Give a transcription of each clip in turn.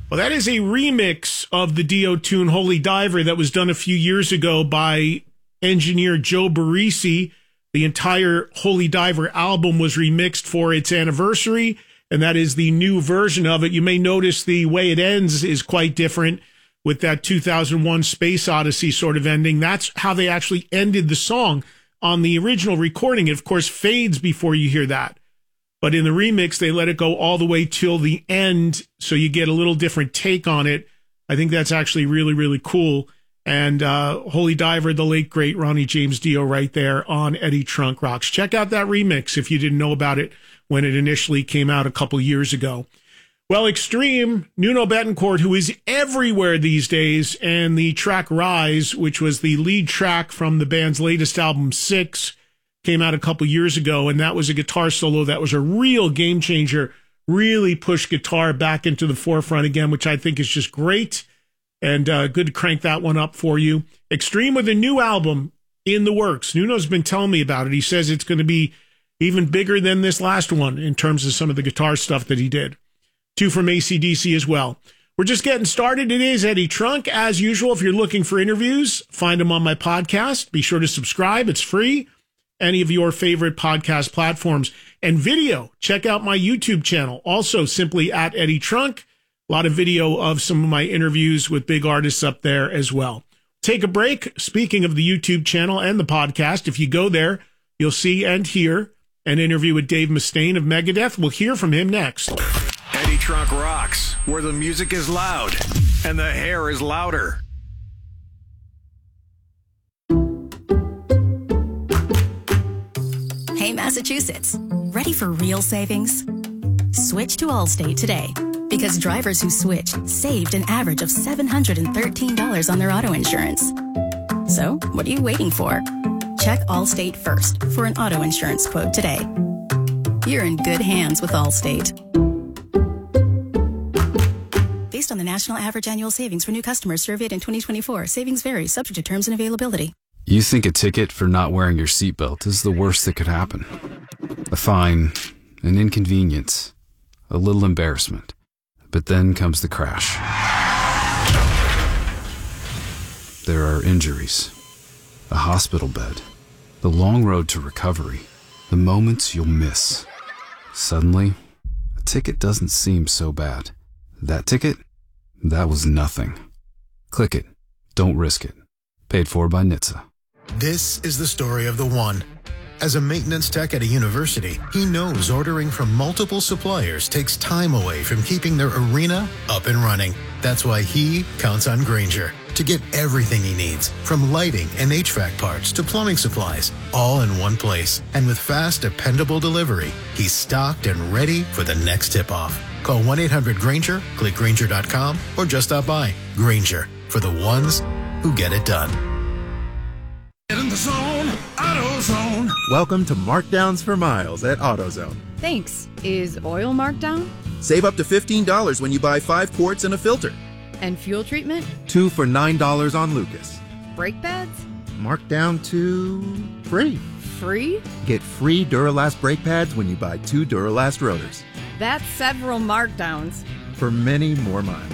Well, that is a remix of the Dio tune Holy Diver that was done a few years ago by engineer Joe Barresi. The entire Holy Diver album was remixed for its anniversary, and that is the new version of it. You may notice the way it ends is quite different with that 2001 Space Odyssey sort of ending. That's how they actually ended the song on the original recording. It, of course, fades before you hear that. But in the remix, they let it go all the way till the end, so you get a little different take on it. I think that's actually really, really cool. And Holy Diver, the late, great Ronnie James Dio right there on Eddie Trunk Rocks. Check out that remix if you didn't know about it when it initially came out a couple years ago. Well, Extreme, Nuno Bettencourt, who is everywhere these days, and the track Rise, which was the lead track from the band's latest album, 6, came out a couple years ago, and that was a guitar solo that was a real game changer, really pushed guitar back into the forefront again, which I think is just great, and good to crank that one up for you. Extreme with a new album in the works. Nuno's been telling me about it. He says it's going to be even bigger than this last one in terms of some of the guitar stuff that he did. 2 from AC/DC as well. We're just getting started. It is Eddie Trunk. As usual, if you're looking for interviews, find them on my podcast. Be sure to subscribe. It's free. Any of your favorite podcast platforms. And video, check out my YouTube channel. Also, simply at Eddie Trunk. A lot of video of some of my interviews with big artists up there as well. Take a break. Speaking of the YouTube channel and the podcast, if you go there, you'll see and hear an interview with Dave Mustaine of Megadeth. We'll hear from him next. Eddie Trunk Rocks, where the music is loud and the hair is louder. Hey, Massachusetts, ready for real savings? Switch to Allstate today, because drivers who switch saved an average of $713 on their auto insurance. So, what are you waiting for? Check Allstate first for an auto insurance quote today. You're in good hands with Allstate. Based on the national average annual savings for new customers surveyed in 2024, savings vary, subject to terms and availability. You think a ticket for not wearing your seatbelt is the worst that could happen. A fine, an inconvenience, a little embarrassment. But then comes the crash. There are injuries, a hospital bed, the long road to recovery, the moments you'll miss. Suddenly, a ticket doesn't seem so bad. That ticket? That was nothing. Click it. Don't risk it. Paid for by NHTSA. This is the story of the one. As a maintenance tech at a university, he knows ordering from multiple suppliers takes time away from keeping their arena up and running. That's why he counts on Grainger to get everything he needs, from lighting and HVAC parts to plumbing supplies, all in one place. And with fast, dependable delivery, he's stocked and ready for the next tip-off. Call 1-800-GRAINGER, click Grainger.com, or just stop by. Grainger, for the ones who get it done. Get in the zone, AutoZone. Welcome to Markdowns for Miles at AutoZone. Thanks. Is oil marked down? Save up to $15 when you buy 5 quarts and a filter. And fuel treatment? 2 for $9 on Lucas. Brake pads? Marked down to free. Free? Get free Duralast brake pads when you buy 2 Duralast rotors. That's several markdowns. For many more miles.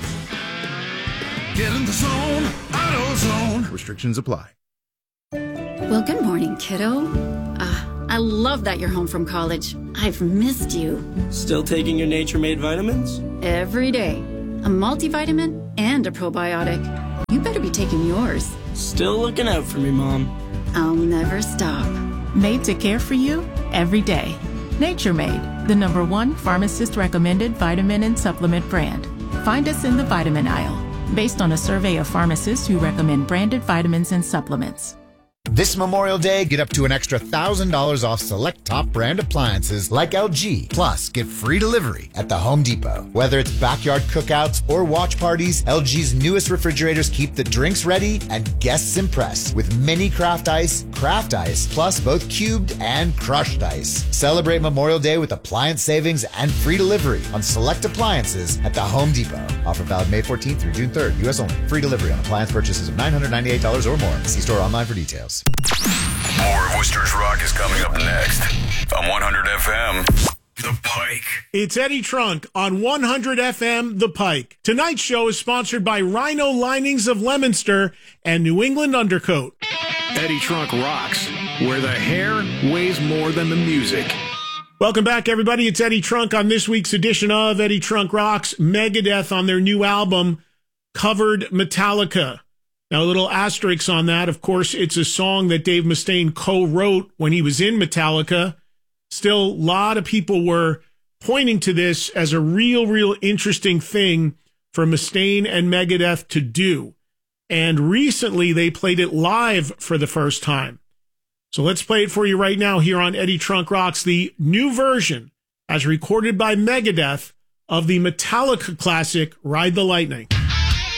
Get in the zone, AutoZone. Restrictions apply. Well, good morning, kiddo. I love that you're home from college. I've missed you. Still taking your Nature Made vitamins? Every day. A multivitamin and a probiotic. You better be taking yours. Still looking out for me, Mom. I'll never stop. Made to care for you every day. Nature Made, the #1 pharmacist-recommended vitamin and supplement brand. Find us in the vitamin aisle, based on a survey of pharmacists who recommend branded vitamins and supplements. This Memorial Day, get up to an extra $1,000 off select top brand appliances like LG. Plus, get free delivery at the Home Depot. Whether it's backyard cookouts or watch parties, LG's newest refrigerators keep the drinks ready and guests impressed with mini craft ice, plus both cubed and crushed ice. Celebrate Memorial Day with appliance savings and free delivery on select appliances at the Home Depot. Offer valid May 14th through June 3rd. U.S. only. Free delivery on appliance purchases of $998 or more. See store online for details. More of Worcester's Rock is coming up next on 100 FM. The Pike. It's Eddie Trunk on 100 FM The Pike. Tonight's show is sponsored by Rhino Linings of Leominster and New England Undercoat. Eddie Trunk rocks, where the hair weighs more than the music. Welcome back, everybody. It's Eddie Trunk on this week's edition of Eddie Trunk Rocks. Megadeth on their new album covered Metallica. Now, a little asterisk on that. Of course, it's a song that Dave Mustaine co-wrote when he was in Metallica. Still, a lot of people were pointing to this as a real interesting thing for Mustaine and Megadeth to do. And recently, they played it live for the first time. So let's play it for you right now here on Eddie Trunk Rocks, the new version, as recorded by Megadeth, of the Metallica classic, Ride the Lightning.